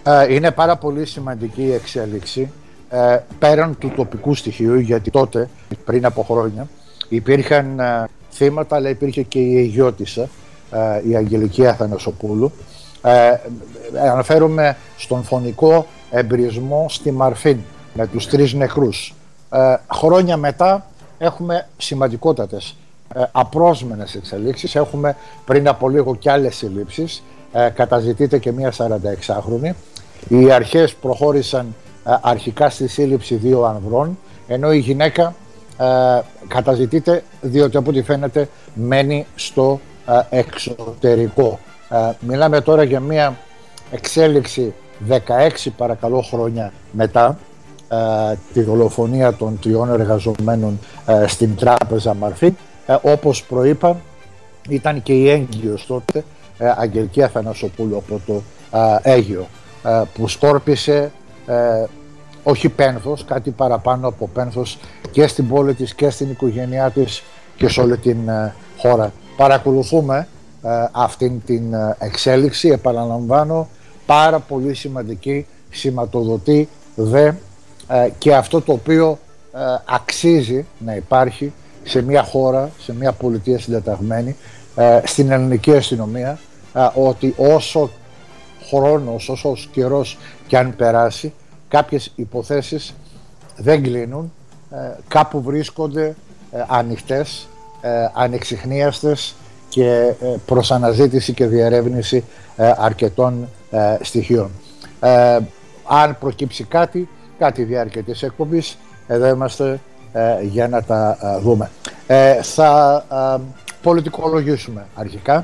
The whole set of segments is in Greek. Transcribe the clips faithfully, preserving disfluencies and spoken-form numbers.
Είναι πάρα πολύ σημαντική η εξέλιξη ε, πέραν του τοπικού στοιχείου, γιατί τότε, πριν από χρόνια, υπήρχαν ε, θύματα, αλλά υπήρχε και η Αιγιώτισσα, ε, η Αγγελική Αθανασοπούλου. Ε, αναφέρομαι στον φωνικό εμπειρισμό στη Μαρφίν με τους τρεις νεκρούς. Ε, χρόνια μετά έχουμε σημαντικότατες ε, απρόσμενες εξελίξεις. Έχουμε πριν από λίγο κι άλλες συλλήψεις. Ε, καταζητείται και μία σαρανταεξάχρονη. Οι αρχές προχώρησαν ε, αρχικά στη σύλληψη δύο ανδρών, ενώ η γυναίκα ε, καταζητείται διότι από ό,τι φαίνεται μένει στο ε, εξωτερικό. Ε, μιλάμε τώρα για μία εξέλιξη δεκαέξι παρακαλώ χρόνια μετά ε, τη δολοφονία των τριών εργαζομένων ε, στην τράπεζα Μαρφίν. Ε, όπως προείπα, ήταν και η έγκυος τότε ε, Αγγελική Αθανασοπούλου από το ε, Αίγυο, ε, που σκόρπισε ε, όχι πένθος, κάτι παραπάνω από πένθος και στην πόλη της και στην οικογένειά της και σε όλη την ε, χώρα. Παρακολουθούμε ε, αυτήν την ε, εξέλιξη, επαναλαμβάνω, πάρα πολύ σημαντική, σηματοδοτεί δε ε, και αυτό το οποίο ε, αξίζει να υπάρχει σε μια χώρα, σε μια πολιτεία συντεταγμένη, ε, στην ελληνική αστυνομία, ε, ότι όσο χρόνος, όσο καιρός και αν περάσει, κάποιες υποθέσεις δεν κλείνουν, ε, κάπου βρίσκονται ε, ανοιχτές, ε, ανεξιχνίαστες και ε, προς αναζήτηση και διερεύνηση ε, αρκετών ε, στοιχείων. Ε, αν προκύψει κάτι, κάτι διάρκεια της εκπομπής, εδώ είμαστε ε, για να τα ε, δούμε. Ε, θα ε, πολιτικολογήσουμε αρχικά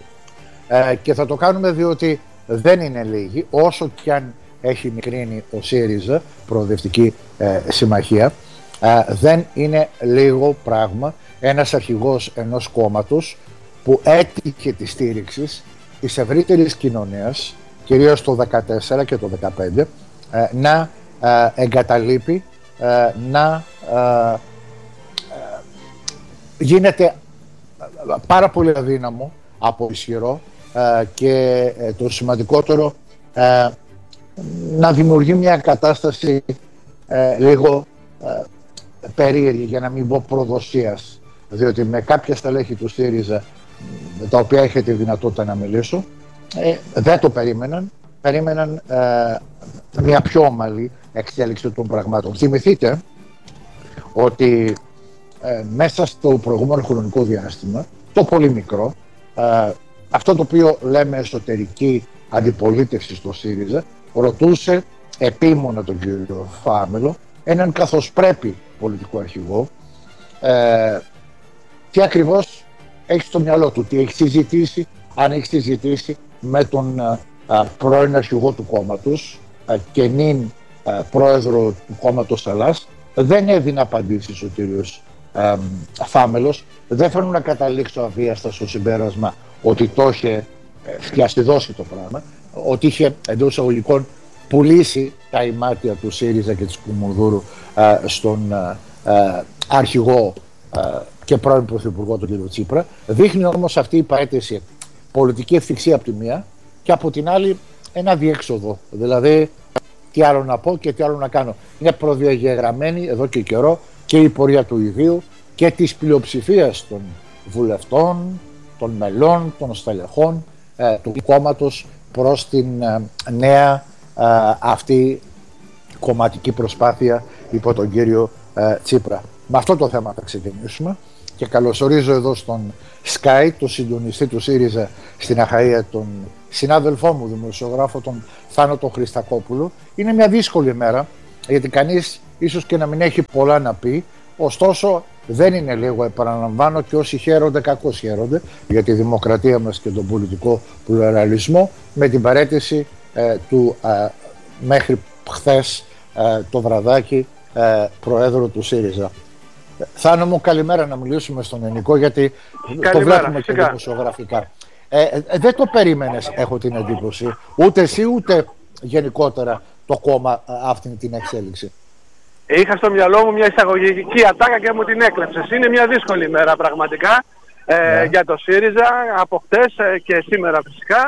ε, και θα το κάνουμε διότι δεν είναι λίγοι, όσο κι αν έχει μικρύνει ο ΣΥΡΙΖΑ, Προοδευτική ε, Συμμαχία, ε, δεν είναι λίγο πράγμα ένας αρχηγός ενός κόμματος που έτυχε τη στήριξη της ευρύτερης κοινωνίας, κυρίως το δεκατέσσερα και το δεκαπέντε, ε, να ε, εγκαταλείπει, ε, να ε, ε, γίνεται πάρα πολύ αδύναμο από ισχυρό ε, και ε, το σημαντικότερο ε, να δημιουργεί μια κατάσταση ε, λίγο ε, περίεργη, για να μην πω προδοσίας, διότι με κάποια στελέχη του ΣΥΡΙΖΑ, με τα οποία είχε τη δυνατότητα να μιλήσω, ε, δεν το περίμεναν, περίμεναν ε, μια πιο ομαλή εξέλιξη των πραγμάτων. Θυμηθείτε ότι ε, μέσα στο προηγούμενο χρονικό διάστημα, το πολύ μικρό, ε, αυτό το οποίο λέμε εσωτερική αντιπολίτευση στο ΣΥΡΙΖΑ, ρωτούσε επίμονα τον κύριο Φάμελο, έναν καθώς πρέπει πολιτικό αρχηγό, ε, τι ακριβώς έχει στο μυαλό του, τι έχει συζητήσει, αν έχει συζητήσει με τον α, α, πρώην αρχηγό του κόμματος α, και νυν α, πρόεδρο του κόμματος Ελλάς. Δεν έδινε απαντήσεις ο κύριος α, Φάμελος. Δεν θέλω να καταλήξω αβίαστα στο συμπέρασμα ότι το είχε φτιαστιδώσει το πράγμα, ότι είχε εντός εισαγωγικών πουλήσει τα ημάτια του ΣΥΡΙΖΑ και της Κουμουνδούρου α, στον α, α, αρχηγό α, και πρώην Πρωθυπουργό τον κύριο Τσίπρα. Δείχνει όμως αυτή η παρέτηση πολιτική ευθυξία από τη μία και από την άλλη ένα διέξοδο. Δηλαδή, τι άλλο να πω και τι άλλο να κάνω. Είναι προδιαγεγραμμένη εδώ και καιρό και η πορεία του ιδίου και της πλειοψηφίας των βουλευτών, των μελών, των στελεχών ε, του κόμματος προς την ε, νέα ε, αυτή κομματική προσπάθεια υπό τον κύριο ε, Τσίπρα. Με αυτό το θέμα θα ξεκινήσουμε και καλωσορίζω εδώ στον Sky, το συντονιστή του ΣΥΡΙΖΑ στην Αχαΐα, τον συνάδελφό μου, δημοσιογράφο, τον Θάνο τον Χριστακόπουλο. Είναι μια δύσκολη μέρα, γιατί κανείς ίσως και να μην έχει πολλά να πει, ωστόσο δεν είναι λίγο, επαναλαμβάνω, και όσοι χαίρονται κακώς χαίρονται για τη δημοκρατία μας και τον πολιτικό πλουραλισμό, με την παραίτηση ε, του ε, μέχρι χθες ε, το βραδάκι ε, Προέδρου του ΣΥΡΙΖΑ. Θάνο μου, καλημέρα, να μιλήσουμε στον Ενικό, γιατί καλημέρα, το βλέπουμε και δημοσιογραφικά. Ε, ε, δεν το περίμενες, έχω την εντύπωση, ούτε εσύ ούτε γενικότερα το κόμμα αυτή την εξέλιξη. Είχα στο μυαλό μου μια εισαγωγική ατάκα και μου την έκλεψες. Είναι μια δύσκολη μέρα πραγματικά ε, yeah. για το ΣΥΡΙΖΑ, από χτες ε, και σήμερα φυσικά.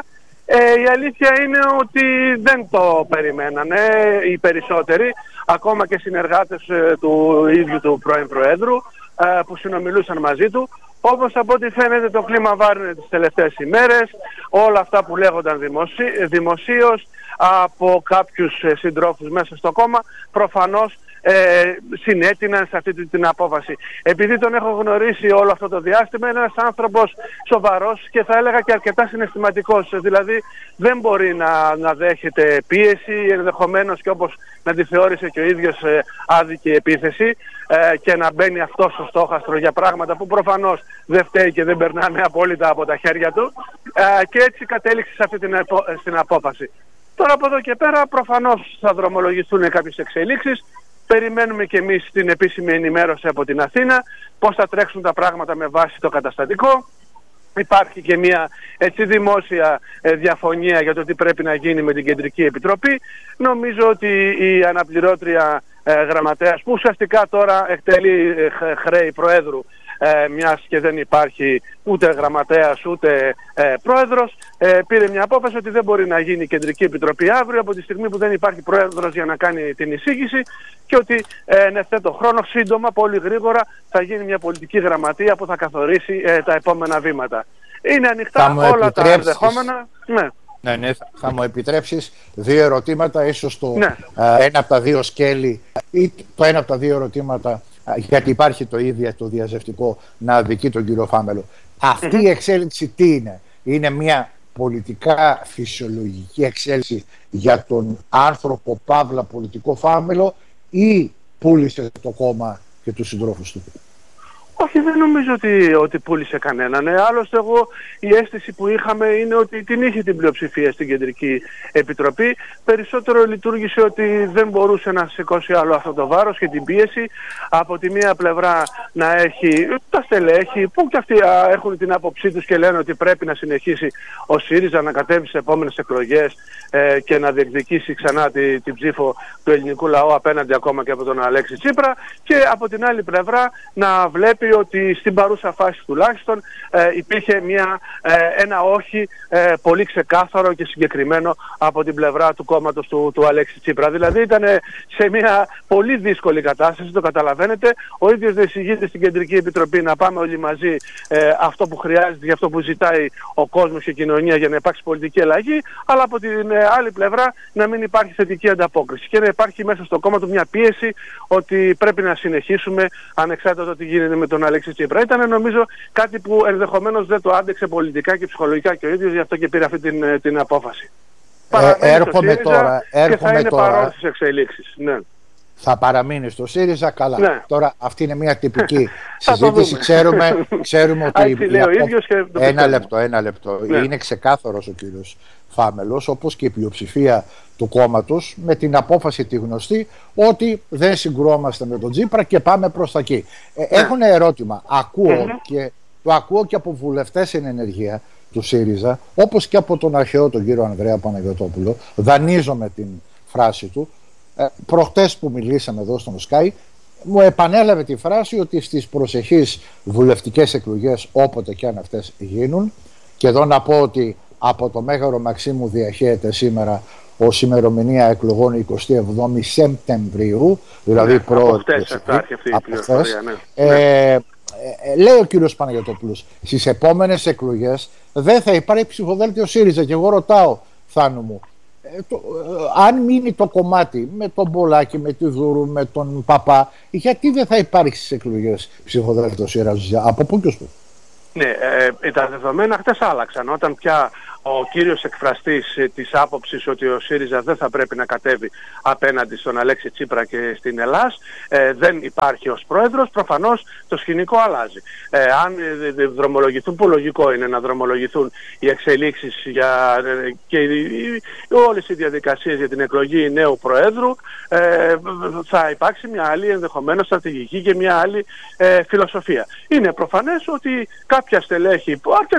Ε, η αλήθεια είναι ότι δεν το περιμένανε οι περισσότεροι, ακόμα και συνεργάτες ε, του ίδιου του πρώην Προέδρου ε, που συνομιλούσαν μαζί του. Όπως από ό,τι φαίνεται το κλίμα βάρινε τις τελευταίες ημέρες, όλα αυτά που λέγονταν δημοσί, δημοσίως από κάποιους ε, συντρόφους μέσα στο κόμμα, προφανώς Ε, συνέτειναν σε αυτή την απόφαση. Επειδή τον έχω γνωρίσει όλο αυτό το διάστημα, είναι ένας άνθρωπος σοβαρός και θα έλεγα και αρκετά συναισθηματικός. Δηλαδή δεν μπορεί να, να δέχεται πίεση, ενδεχομένως και όπως να τη θεώρησε και ο ίδιος ε, άδικη επίθεση ε, και να μπαίνει αυτό στο στόχαστρο για πράγματα που προφανώς δεν φταίει και δεν περνάνε απόλυτα από τα χέρια του ε, και έτσι κατέληξε σε αυτή την, στην απόφαση. Τώρα από εδώ και πέρα προφανώς θα δρομολογηθούν κάποιες εξελίξεις. Περιμένουμε και εμείς την επίσημη ενημέρωση από την Αθήνα, πώς θα τρέξουν τα πράγματα με βάση το καταστατικό. Υπάρχει και μια έτσι δημόσια ε, διαφωνία για το τι πρέπει να γίνει με την Κεντρική Επιτροπή. Νομίζω ότι η αναπληρώτρια ε, γραμματέας, που ουσιαστικά τώρα εκτελεί ε, χρέη Προέδρου, Ε, μιας και δεν υπάρχει ούτε γραμματέας ούτε ε, πρόεδρος, ε, πήρε μια απόφαση ότι δεν μπορεί να γίνει η Κεντρική Επιτροπή αύριο από τη στιγμή που δεν υπάρχει πρόεδρος για να κάνει την εισήγηση και ότι ε, εν ευθέτω χρόνο σύντομα, πολύ γρήγορα θα γίνει μια πολιτική γραμματεία που θα καθορίσει ε, τα επόμενα βήματα. Είναι ανοιχτά όλα τα ενδεχόμενα. Ναι. Ναι, ναι, θα μου επιτρέψεις δύο ερωτήματα, ίσως το ναι. ε, ένα από τα δύο σκέλη ή το ένα από τα δύο ερωτήματα, γιατί υπάρχει το ίδιο το διαζευτικό, να αδικεί τον κύριο Φάμελο. Αυτή mm-hmm. η εξέλιξη τι είναι? Είναι μια πολιτικά φυσιολογική εξέλιξη για τον άνθρωπο παύλα πολιτικό Φάμελο ή πούλησε το κόμμα και τους συντρόφους του? Όχι, δεν νομίζω ότι, ότι πούλησε κανέναν. Ναι. Άλλωστε, εγώ η αίσθηση που είχαμε είναι ότι την είχε την πλειοψηφία στην Κεντρική Επιτροπή. Περισσότερο λειτουργήσε ότι δεν μπορούσε να σηκώσει άλλο αυτό το βάρος και την πίεση. Από τη μία πλευρά να έχει τα στελέχη που και αυτοί έχουν την άποψή τους και λένε ότι πρέπει να συνεχίσει ο ΣΥΡΙΖΑ να κατέβει σε επόμενες εκλογές ε, και να διεκδικήσει ξανά τη, την ψήφο του ελληνικού λαού απέναντι ακόμα και από τον Αλέξη Τσίπρα. Και από την άλλη πλευρά να βλέπει ότι στην παρούσα φάση τουλάχιστον ε, υπήρχε μια, ε, ένα όχι ε, πολύ ξεκάθαρο και συγκεκριμένο από την πλευρά του κόμματος του, του Αλέξη Τσίπρα. Δηλαδή ήταν σε μια πολύ δύσκολη κατάσταση, το καταλαβαίνετε. Ο ίδιος δεν εισηγείται στην Κεντρική Επιτροπή να πάμε όλοι μαζί ε, αυτό που χρειάζεται και αυτό που ζητάει ο κόσμος και η κοινωνία για να υπάρξει πολιτική αλλαγή, αλλά από την ε, άλλη πλευρά να μην υπάρχει θετική ανταπόκριση και να υπάρχει μέσα στο κόμμα του μια πίεση ότι πρέπει να συνεχίσουμε ανεξάρτητα το τι γίνεται με τον Αλέξη Τσίπρα. Ήταν νομίζω κάτι που ενδεχομένως δεν το άντεξε πολιτικά και ψυχολογικά και ο ίδιος, γι' αυτό και πήρε αυτή την, την απόφαση. Ε, έρχομαι τώρα, έρχομαι και θα είναι τώρα. παρόν στις εξελίξεις. Ναι. Θα παραμείνει στο ΣΥΡΙΖΑ, καλά. Ναι. Τώρα αυτή είναι μια τυπική συζήτηση. ξέρουμε, ξέρουμε ότι η, η απο... και ένα λεπτό, ένα λεπτό. Ναι. Είναι ξεκάθαρος ο κύριος Φάμελος, όπως και η πλειοψηφία του κόμματος, με την απόφαση τη γνωστή ότι δεν συγκρουόμαστε με τον Τσίπρα και πάμε προς τα εκεί. Ε, ναι. Έχω ένα ερώτημα. Ακούω mm-hmm. και το ακούω και από βουλευτές εν ενεργεία του ΣΥΡΙΖΑ, όπως και από τον αρχαιό τον κύριο Ανδρέα Παναγιωτόπουλο, δανείζομαι την φράση του. Ε, προχτές που μιλήσαμε εδώ στον Sky, μου επανέλαβε τη φράση ότι στις προσεχείς βουλευτικές εκλογές, όποτε και αν αυτές γίνουν, και εδώ να πω ότι από το Μέγαρο Μαξίμου διαχέεται σήμερα ως ημερομηνία εκλογών εικοστή εβδόμη Σεπτεμβρίου, δηλαδή ναι, πρώτη από χθες, ναι. ε, ε, λέει ο κύριος Παναγιωτόπουλος, στις επόμενες εκλογές δεν θα υπάρχει ψηφοδέλτιο ΣΥΡΙΖΑ. Και εγώ ρωτάω, Θάνο μου, ε, το, ε, αν μείνει το κομμάτι με τον Πολάκη, με τη Δούρου, με τον Παπά, γιατί δεν θα υπάρχει στις εκλογές ψηφοδέλτιο ΣΥΡΙΖΑ? Από πού και ως πού? Ναι, ε, τα δεδομένα χτες άλλαξαν. Όταν πια ο κύριος εκφραστής ε, της άποψης ότι ο ΣΥΡΙΖΑ δεν θα πρέπει να κατέβει απέναντι στον Αλέξη Τσίπρα και στην Ελλάς, ε, δεν υπάρχει ως πρόεδρος, προφανώς το σκηνικό αλλάζει. Ε, αν ε, δρομολογηθούν, που λογικό είναι να δρομολογηθούν οι εξελίξεις για, ε, και οι, οι, όλες οι διαδικασίες για την εκλογή νέου προέδρου, ε, θα υπάρξει μια άλλη ενδεχομένως στρατηγική και μια άλλη ε, φιλοσοφία. Είναι προφανές ότι κάποια στελέχη που αρκετά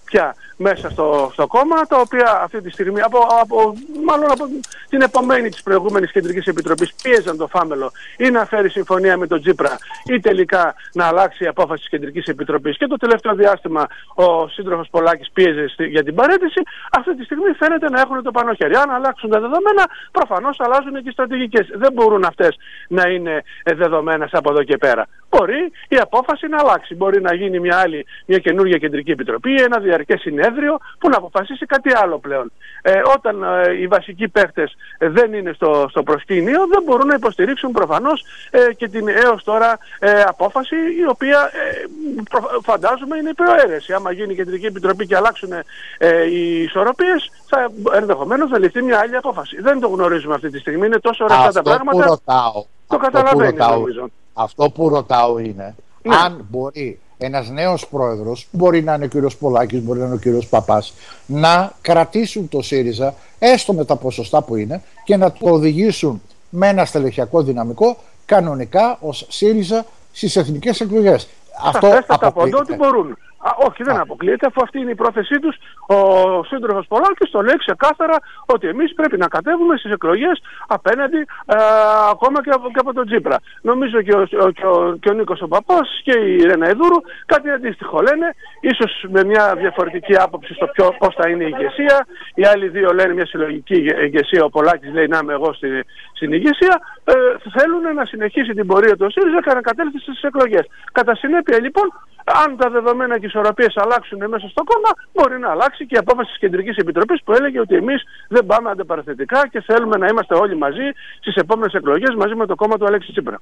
πια μέσα στο, στο κόμμα, τα οποία αυτή τη στιγμή, από, από, μάλλον από την επομένη της προηγούμενης Κεντρικής Επιτροπής, πίεζαν το Φάμελο ή να φέρει συμφωνία με τον Τσίπρα ή τελικά να αλλάξει η απόφαση της Κεντρικής Επιτροπής. Και το τελευταίο διάστημα ο σύντροφος Πολάκης πίεζε στη, για την παραίτηση. Αυτή τη στιγμή φαίνεται να έχουν το πάνω χέρι. Αν αλλάξουν τα δεδομένα, προφανώς αλλάζουν και οι στρατηγικές. Δεν μπορούν αυτές να είναι δεδομένες από εδώ και πέρα. Μπορεί η απόφαση να αλλάξει. Μπορεί να γίνει μια άλλη, μια καινούργια Κεντρική Επιτροπή, ένα διαρκές συνέδριο που να αποφασίσει κάτι άλλο πλέον. Ε, όταν ε, οι βασικοί παίχτες ε, δεν είναι στο, στο προσκήνιο, δεν μπορούν να υποστηρίξουν προφανώς ε, και την έως τώρα ε, απόφαση, η οποία ε, προ, φαντάζομαι είναι υπεροαίρεση. Άμα γίνει η Κεντρική Επιτροπή και αλλάξουν ε, οι ισορροπίες, θα ενδεχομένως να ληφθεί μια άλλη απόφαση. Δεν το γνωρίζουμε αυτή τη στιγμή. Είναι τόσο ωραία τα πράγματα. Ρωτάω, το καταλαβαίνει, νομίζω. Αυτό που ρωτάω είναι, ναι, αν μπορεί ένας νέος πρόεδρος, μπορεί να είναι ο κύριος Πολάκης, μπορεί να είναι ο κύριος Παπάς, να κρατήσουν το ΣΥΡΙΖΑ, έστω με τα ποσοστά που είναι, και να το οδηγήσουν με ένα στελεχειακό δυναμικό κανονικά ως ΣΥΡΙΖΑ στις εθνικές εκλογές. Αυτό αποκλείεται. Ότι μπορούν. Α, όχι, δεν Α. αποκλείεται, αφού αυτή είναι η πρόθεσή τους. Ο σύντροφος Πολάκης το λέει ξεκάθαρα ότι εμείς πρέπει να κατέβουμε στις εκλογές απέναντι ε, ακόμα και από, και από τον Τσίπρα. Νομίζω και ο, ο, και ο, και ο Νίκος ο Παπάς και η Ρένα Ιδούρου κάτι αντίστοιχο λένε, ίσως με μια διαφορετική άποψη στο ποιο, πώς θα είναι η ηγεσία. Οι άλλοι δύο λένε μια συλλογική ηγεσία, ο Πολάκης λέει να είμαι εγώ στην, στην ηγεσία. Ε, θέλουν να συνεχίσει την πορεία του ΣΥΡΙΖΑ και να κατέλθει στις εκλογές. Κατά συνέπεια λοιπόν, αν τα δεδομένα και οι ισορροπίες αλλάξουν μέσα στο κόμμα, μπορεί να αλλάξει και η απόφαση της Κεντρικής Επιτροπής που έλεγε ότι εμείς δεν πάμε αντιπαραθετικά και θέλουμε να είμαστε όλοι μαζί στις επόμενες εκλογές μαζί με το κόμμα του Αλέξη Τσίπρα.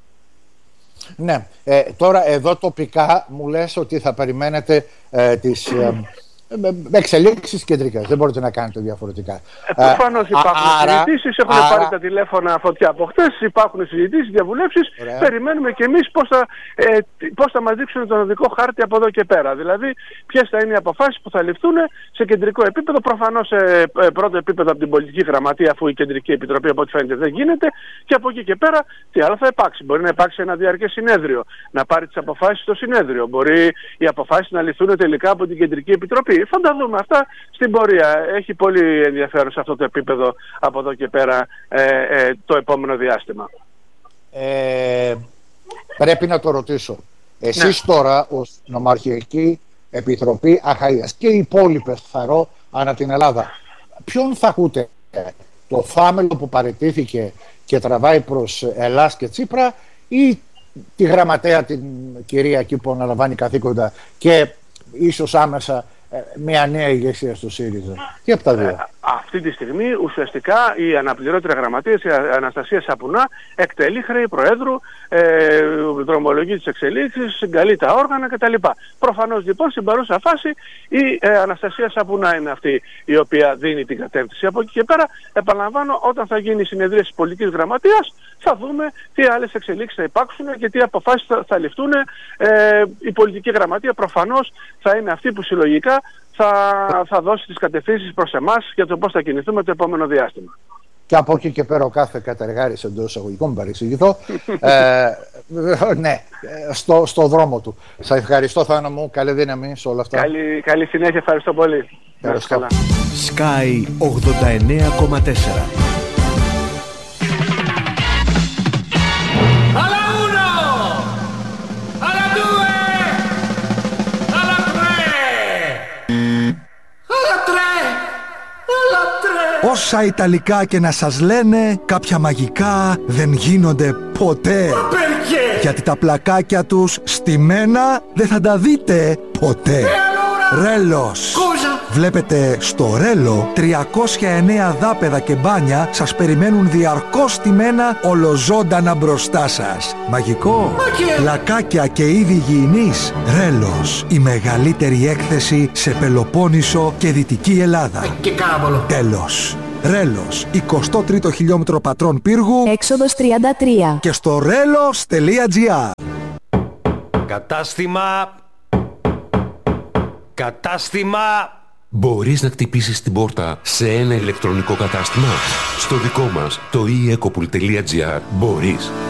Ναι, ε, τώρα εδώ τοπικά μου λες ότι θα περιμένετε ε, τις ε, με εξελίξεις κεντρικές. Δεν μπορείτε να κάνετε διαφορετικά. Ε, προφανώς υπάρχουν άρα, συζητήσεις, έχουν άρα, πάρει τα τηλέφωνα φωτιά από χτες, υπάρχουν συζητήσεις, διαβουλεύσεις. Ωραία. Περιμένουμε κι εμείς πώς θα, ε, πώς θα μας δείξουν τον οδικό χάρτη από εδώ και πέρα. Δηλαδή, ποιες θα είναι οι αποφάσεις που θα ληφθούν σε κεντρικό επίπεδο. Προφανώς σε ε, πρώτο επίπεδο από την πολιτική γραμματεία, αφού η Κεντρική Επιτροπή από ό,τι φαίνεται δεν γίνεται. Και από εκεί και πέρα, τι άλλο θα υπάρξει. Μπορεί να υπάρξει ένα διαρκές συνέδριο, να πάρει τις αποφάσεις στο συνέδριο. Μπορεί οι αποφάσεις να ληφθούν τελικά από την Κεντρική Επιτροπή. Θα τα δούμε αυτά στην πορεία. Έχει πολύ ενδιαφέρον σε αυτό το επίπεδο από εδώ και πέρα ε, ε, το επόμενο διάστημα. Ε, πρέπει να το ρωτήσω. Εσείς ναι. τώρα ως Νομαρχιακή Επιτροπή Αχαΐας και οι υπόλοιπες θαρώ ανά την Ελλάδα, ποιον θα ακούτε? Το Φάμελο που παραιτήθηκε και τραβάει προς Ελλάς και Τσίπρα, ή τη γραμματέα την κυρία εκεί που αναλαμβάνει καθήκοντα και ίσως άμεσα μια νέα ηγεσία στο ΣΥΡΙΖΑ? Και από τα δύο. Ε, αυτή τη στιγμή ουσιαστικά η αναπληρώτρια γραμματείας, η Αναστασία Σαπουνά, εκτελεί χρέη Προέδρου, ε, δρομολογεί τις εξελίξεις, συγκαλεί τα όργανα κτλ. Προφανώς λοιπόν στην παρούσα φάση η ε, Αναστασία Σαπουνά είναι αυτή η οποία δίνει την κατεύθυνση. Από εκεί και πέρα, επαναλαμβάνω, όταν θα γίνει η συνεδρία της πολιτικής γραμματείας, θα δούμε τι άλλες εξελίξεις θα υπάρξουν και τι αποφάσεις θα, θα ληφθούν. Ε, η πολιτική γραμματεία προφανώς θα είναι αυτή που συλλογικά θα, θα δώσει τις κατευθύνσεις προς εμάς για το πώς θα κινηθούμε το επόμενο διάστημα. Και από εκεί και πέρα ο κάθε κατεργάρης, εντός εισαγωγικών, μην παρεξηγηθώ, ε, ναι, στο, στο δρόμο του. Σας ευχαριστώ, Θάνο μου, καλή δύναμη σε όλα αυτά. Καλή, καλή συνέχεια, ευχαριστώ πολύ. Ευχαριστώ. Sky ογδόντα εννέα κόμμα τέσσερα. Όσα Ιταλικά και να σας λένε, κάποια μαγικά δεν γίνονται ποτέ. Γιατί τα πλακάκια τους στημένα δεν θα τα δείτε ποτέ. Ρέλος. Βλέπετε, στο Ρέλο τριακόσια εννέα δάπεδα και μπάνια σας περιμένουν διαρκώς στημένα ολοζώντανα μπροστά σας. Μαγικό. Πλακάκια και είδη υγιεινής. Ρέλος. Η μεγαλύτερη έκθεση σε Πελοπόννησο και Δυτική Ελλάδα. Και κάραβολο. Τέλος. Ρέλος, εικοστό τρίτο χιλιόμετρο Πατρών Πύργου, έξοδος τριάντα τρία. Και στο ρέλος τελεία τζι άρ. Κατάστημα. Κατάστημα. Μπορείς να χτυπήσεις την πόρτα σε ένα ηλεκτρονικό κατάστημα? Στο δικό μας, το e ecopool τελεία τζι άρ, μπορείς.